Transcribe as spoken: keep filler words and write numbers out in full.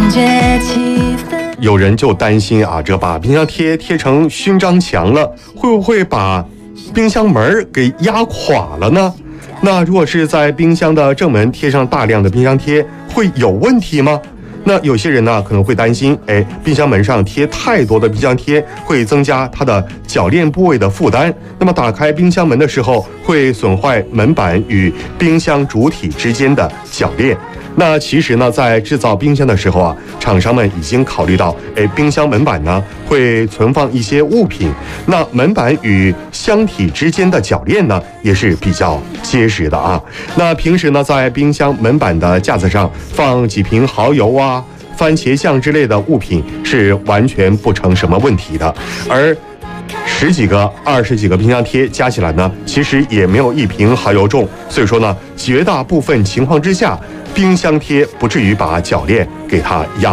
觉气氛。 有人就担心啊，这把冰箱贴贴成勋章墙了，会不会把冰箱门给压垮了呢？那如果是在冰箱的正门贴上大量的冰箱贴，会有问题吗？那有些人呢可能会担心，哎，冰箱门上贴太多的冰箱贴会增加它的铰链部位的负担，那么打开冰箱门的时候会损坏门板与冰箱主体之间的铰链。那其实呢，在制造冰箱的时候啊，厂商们已经考虑到，哎，冰箱门板呢会存放一些物品，那门板与箱体之间的铰链呢也是比较结实的啊。那平时呢，在冰箱门板的架子上放几瓶蚝油啊、番茄酱之类的物品是完全不成什么问题的，而十几个、二十几个冰箱贴加起来呢，其实也没有一瓶蚝油重，所以说呢，绝大部分情况之下，冰箱贴不至于把铰链给它压